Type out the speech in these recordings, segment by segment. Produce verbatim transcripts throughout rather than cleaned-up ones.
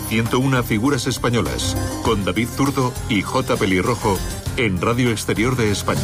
ciento una figuras españolas, con David Zurdo y J. Pelirrojo, en Radio Exterior de España.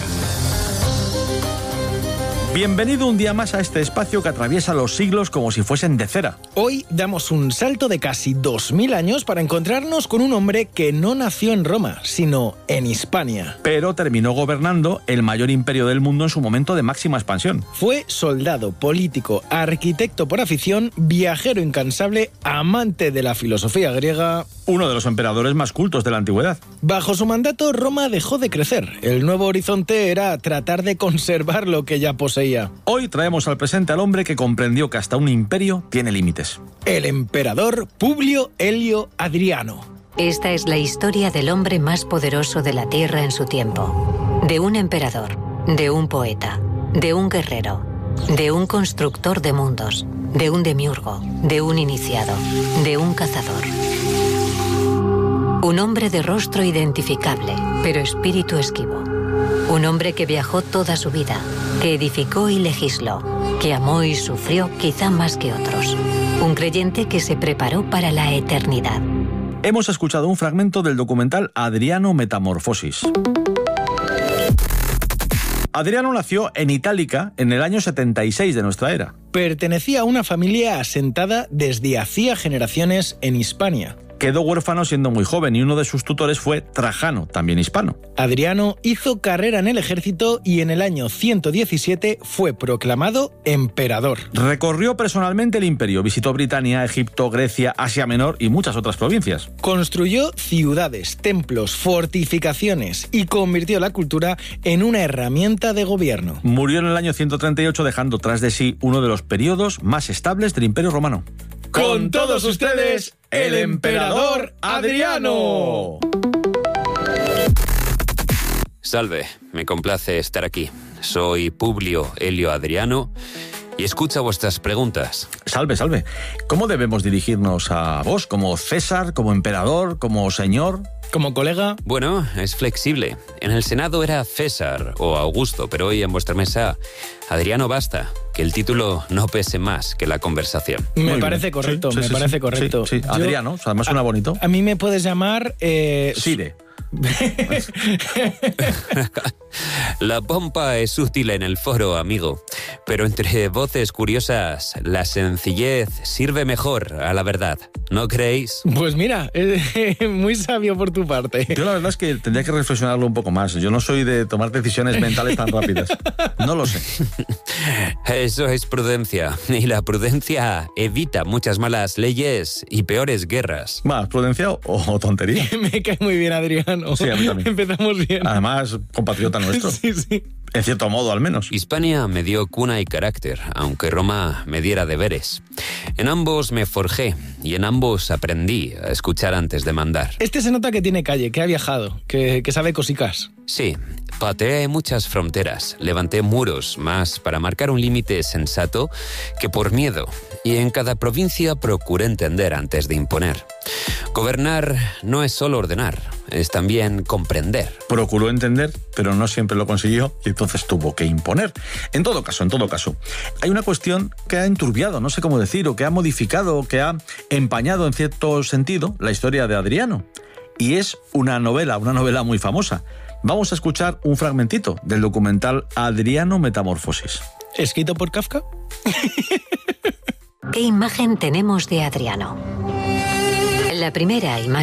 Bienvenido un día más a este espacio que atraviesa los siglos como si fuesen de cera. Hoy damos un salto de casi dos mil años para encontrarnos con un hombre que no nació en Roma, sino en Hispania. Pero terminó gobernando el mayor imperio del mundo en su momento de máxima expansión. Fue soldado, político, arquitecto por afición, viajero incansable, amante de la filosofía griega... Uno de los emperadores más cultos de la antigüedad. Bajo su mandato, Roma dejó de crecer. El nuevo horizonte era tratar de conservar lo que ya poseía. Hoy traemos al presente al hombre que comprendió que hasta un imperio tiene límites. El emperador Publio Helio Adriano. Esta es la historia del hombre más poderoso de la Tierra en su tiempo. De un emperador, de un poeta, de un guerrero, de un constructor de mundos, de un demiurgo, de un iniciado, de un cazador. Un hombre de rostro identificable, pero espíritu esquivo. Un hombre que viajó toda su vida, que edificó y legisló, que amó y sufrió quizá más que otros. Un creyente que se preparó para la eternidad. Hemos escuchado un fragmento del documental Adriano Metamorfosis. Adriano nació en Itálica en el año setenta y seis de nuestra era. Pertenecía a una familia asentada desde hacía generaciones en Hispania. Quedó huérfano siendo muy joven y uno de sus tutores fue Trajano, también hispano. Adriano hizo carrera en el ejército y en el año ciento diecisiete fue proclamado emperador. Recorrió personalmente el imperio, visitó Britania, Egipto, Grecia, Asia Menor y muchas otras provincias. Construyó ciudades, templos, fortificaciones y convirtió la cultura en una herramienta de gobierno. Murió en el año ciento treinta y ocho dejando tras de sí uno de los periodos más estables del Imperio Romano. Con todos ustedes, el emperador Adriano. Salve, me complace estar aquí. Soy Publio Helio Adriano y escucho vuestras preguntas. Salve, salve. ¿Cómo debemos dirigirnos a vos? ¿Como César, como emperador, como señor? ¿Como colega? Bueno, es flexible. En el Senado era César o Augusto, pero hoy en vuestra mesa, Adriano basta. Que el título no pese más que la conversación. Me Muy parece bien. correcto, sí, me sí, parece sí, correcto. Sí, sí. Adriano, Yo, además suena bonito. A, a mí me puedes llamar... Eh, Sire. La pompa es útil en el foro, amigo, pero entre voces curiosas, la sencillez sirve mejor a la verdad, ¿no creéis? Pues mira, eh, muy sabio por tu parte. Yo la verdad es que tendría que reflexionarlo un poco más. Yo no soy de tomar decisiones mentales tan rápidas. No lo sé. Eso es prudencia, y la prudencia evita muchas malas leyes y peores guerras. ¿Más prudencia o, o tontería? Me cae muy bien, Adriano. Sí, a mí también. Empezamos bien. Además, compatriota nuestro. Sí, sí. En cierto modo, al menos. Hispania me dio cuna y carácter, aunque Roma me diera deberes. En ambos me forjé y en ambos aprendí a escuchar antes de mandar. Este se nota que tiene calle, que ha viajado, que, que sabe cosicas. Sí, pateé muchas fronteras, levanté muros más para marcar un límite sensato que por miedo, y en cada provincia procuré entender antes de imponer. Gobernar no es solo ordenar, es también comprender. Procuró entender, pero no siempre lo consiguió y entonces tuvo que imponer. En todo caso, en todo caso, hay una cuestión que ha enturbiado, no sé cómo decir, o que ha modificado, o que ha empañado en cierto sentido la historia de Adriano. Y es una novela, una novela muy famosa. Vamos a escuchar un fragmentito del documental Adriano Metamorfosis. ¿Escrito por Kafka? ¿Qué imagen tenemos de Adriano? La primera y más